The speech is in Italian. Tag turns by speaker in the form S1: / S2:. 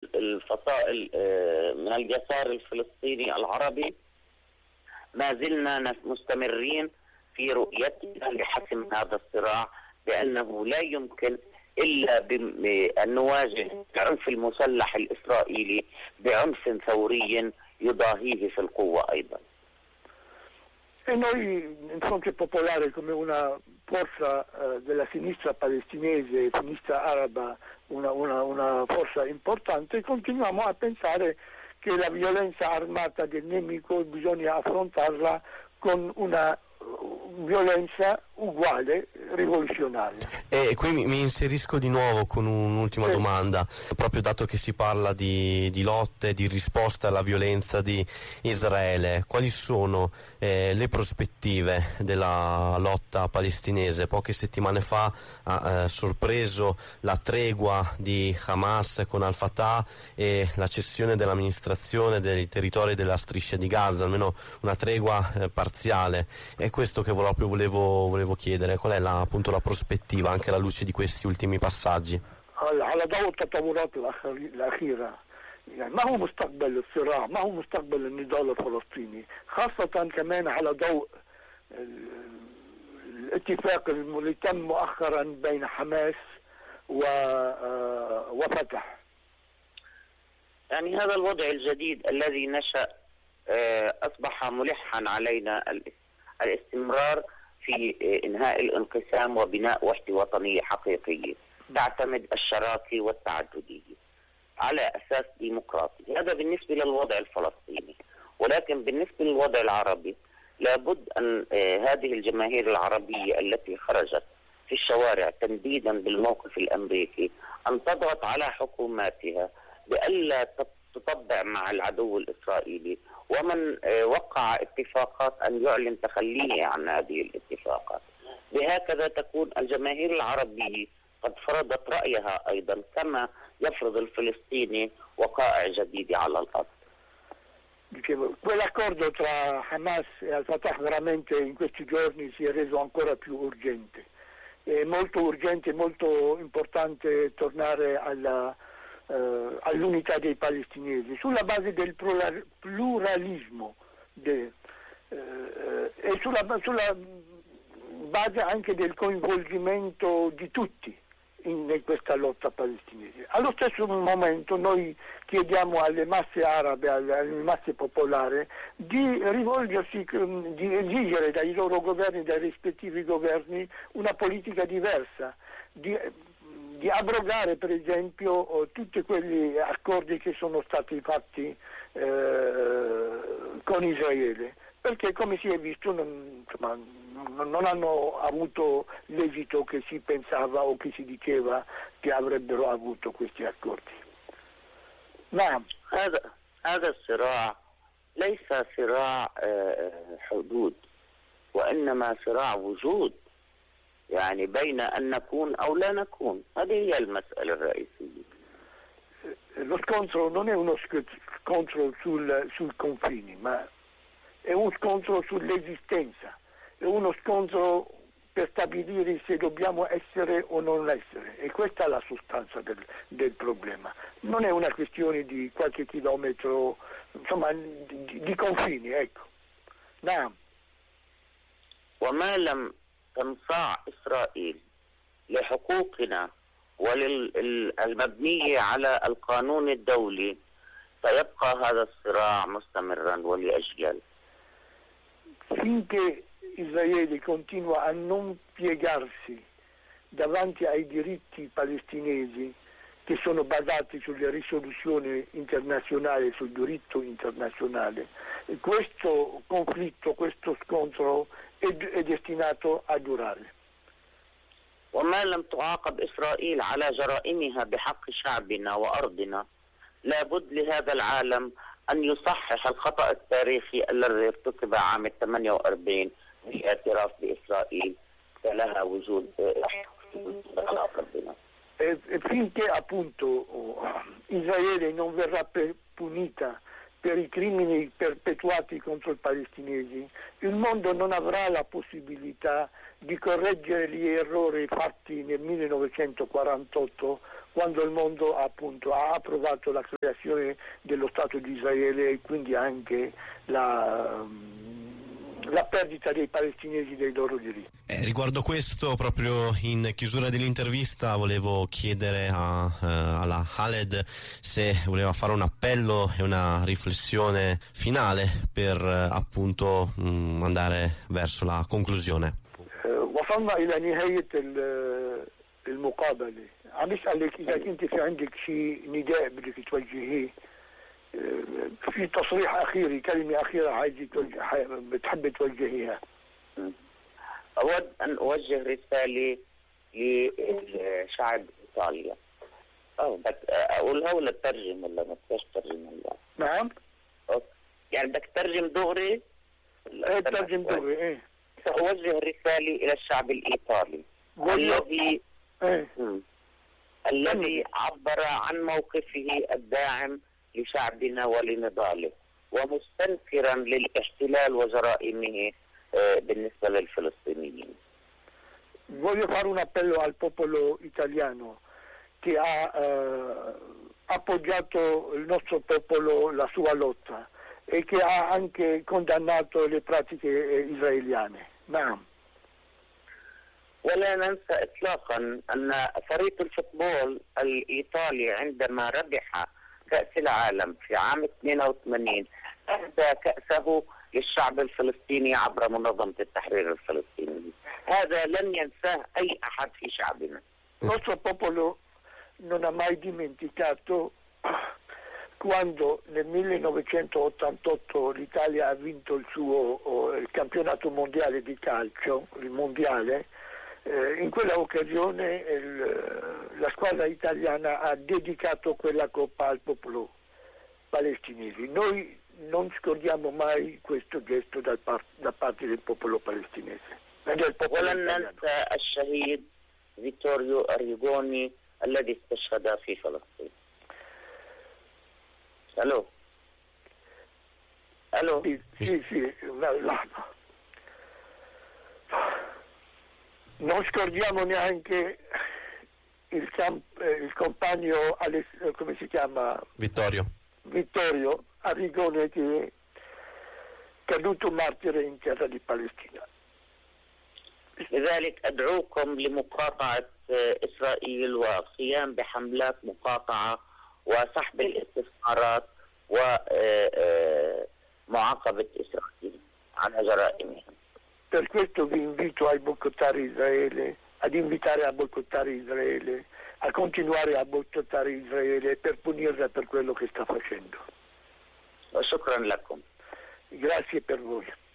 S1: الفصائل من اليسار الفلسطيني العربي ما زلنا مستمرين في رؤيتنا لحسم هذا الصراع، بأنه لا يمكن إلا بأن نواجه العنف المسلح الإسرائيلي بعنف ثوري يضاهيه في القوة أيضا.
S2: E noi in Fronte Popolare, come una forza della sinistra palestinese, sinistra araba, una forza importante, continuiamo a pensare che la violenza armata del nemico bisogna affrontarla con una violenza uguale, rivoluzionaria.
S3: E qui mi inserisco di nuovo con un'ultima domanda, proprio dato che si parla di lotte, di risposta alla violenza di Israele. Quali sono le prospettive della lotta palestinese? Poche settimane fa ha sorpreso la tregua di Hamas con Al-Fatah e la cessione dell'amministrazione dei territori della striscia di Gaza, almeno una tregua parziale. È questo che volevo chiedere, qual è appunto la prospettiva anche alla luce di questi ultimi passaggi?
S2: على ضوء التطورات الأخيرة يعني ما هو مستقبل الصراع، ما هو مستقبل النضال الفلسطيني، خاصة كمان على ضوء الاتفاق اللي تم مؤخرا بين حماس وفتح.
S1: يعني هذا الوضع الجديد الذي نشأ أصبح ملحا علينا الاستمرار في إنهاء الانقسام وبناء وحدة وطنية حقيقية تعتمد الشراكة والتعددية على أساس ديمقراطي. هذا بالنسبة للوضع الفلسطيني، ولكن بالنسبة للوضع العربي لابد أن هذه الجماهير العربية التي خرجت في الشوارع تنديدا بالموقف الأمريكي أن تضغط على حكوماتها بألا تطبع مع العدو الإسرائيلي، ومن وقع اتفاقات أن يعلن تخليه عن هذه الاتفاقات. بهكذا تكون الجماهير العربية قد فرضت رأيها أيضا كما يفرض الفلسطيني وقائع جديدة على الأرض.
S2: Quell'accordo tra Hamas e Al-Fatah veramente in questi giorni si è reso ancora più urgente. È molto urgente, molto importante tornare all'unità dei palestinesi sulla base del pluralismo e sulla base anche del coinvolgimento di tutti in questa lotta palestinese. Allo stesso momento noi chiediamo alle masse arabe, alle masse popolari di rivolgersi, di esigere dai loro governi, dai rispettivi governi una politica diversa, di abrogare per esempio tutti quegli accordi che sono stati fatti con Israele, perché come si è visto non hanno avuto l'esito che si pensava o che si diceva che avrebbero avuto questi accordi.
S1: نعم هذا الصراع ليس صراع حدود وإنما صراع وجود، يعني بين أن نكون أو لا نكون. هذه هي المسألة الرئيسية.
S2: Lo scontro non è uno scontro sul confini, ma è un scontro sull'esistenza, è uno scontro per stabilire se dobbiamo essere o non essere, e questa è la sostanza del problema. Non è una questione di qualche chilometro, insomma, di confini, ecco. نعم.
S1: وما لم تنصاع إسرائيل لحقوقنا والمبنية على القانون الدولي سيبقى هذا الصراع مستمرا ولأجيال.
S2: Finché Israele continua a non piegarsi davanti ai diritti palestinesi che sono basati sulle risoluzioni internazionali, sul diritto internazionale, questo conflitto, questo scontro è destinato a durare.
S1: وما لم تعاقب إسرائيل على جرائمها بحق شعبنا وأرضنا لابد لهذا العالم أن يصحح الخطأ التاريخي الذي ارتكب عام 48 بالاعتراف بإسرائيل فلها وجود على أرضنا.
S2: Finché appunto Israele non verrà punita per i crimini perpetuati contro i palestinesi, il mondo non avrà la possibilità di correggere gli errori fatti nel 1948 quando il mondo appunto ha approvato la creazione dello Stato di Israele e quindi anche la perdita dei palestinesi dei loro diritti.
S3: Riguardo questo, proprio in chiusura dell'intervista, volevo chiedere alla Khaled se voleva fare un appello e una riflessione finale per appunto andare verso la conclusione.
S2: وصلنا إلى نهاية المقابلة. عم بسألك إذا كنت في عندك شيء نداء بدك توجهيه، في تصريح أخير، كلمة أخيرة عايزة بتحب توجهيها.
S1: أود أن أوجه رسالة لشعب إيطاليا. أقولها ولا تترجم ولا ما بدكش تترجم هلا؟
S2: نعم.
S1: يعني بدك تترجم دغري؟
S2: إيه تترجم دغري. إيه.
S1: سأوجه رسالة إلى الشعب الإيطالي الذي عبر عن موقفه الداعم لشعبنا ولنضاله ومستنكرا للاحتلال وجرائمه بالنسبة للفلسطينيين.
S2: Voglio fare un appello al popolo italiano che ha appoggiato il nostro popolo, la sua lotta, e che ha anche condannato le pratiche israeliane. نعم.
S1: ولا ننسى إطلاقا أن فريق الفوتبول الإيطالي عندما ربح كأس العالم في عام 82 أهدى كأسه للشعب الفلسطيني عبر منظمة التحرير الفلسطيني. هذا لن ينساه أي أحد في شعبنا.
S2: Il nostro popolo non ha mai dimenticato quando nel 1988 l'Italia ha vinto il campionato mondiale di calcio, il mondiale. In quella occasione la squadra italiana ha dedicato quella coppa al popolo palestinese. Noi non scordiamo mai questo gesto da parte del popolo palestinese.
S1: ولن ننسى الشهيد فيتوريو أريغوني الذي استشهد في فلسطين. الو
S2: sì, non scordiamo neanche il compagno come si chiama? Vittorio Arrigoni, che è caduto martire in terra di Palestina.
S1: لذلك أدعوكم لمقاطعة إسرائيل وقيام بحملات مقاطعة وسحب الاستثمارات ومعاقبة إسرائيل على جرائمها.
S2: Per questo vi invito ad invitare a boicottare Israele, a continuare a boicottare Israele per punirla per quello che sta facendo.
S1: وشكرا لكم.
S2: Grazie per voi.